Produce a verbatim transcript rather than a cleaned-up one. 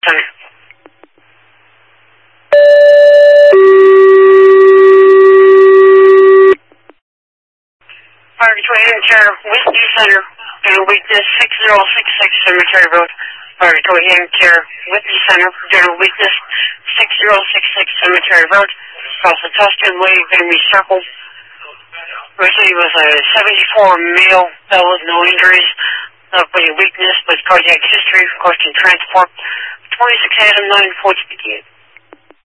Center. Fire Detroit Care, Whiskey Center, General Weakness, six zero six six Cemetery Road. Fire Detroit Care, Whiskey Center, General Weakness, six zero six six Cemetery Road. Across the Tuscan Way, Benemy Circle. Recently was a seventy-four male, that was no injuries, uh, but weakness, but cardiac history, requesting transport. twenty-six Adam nine four fifty-eight.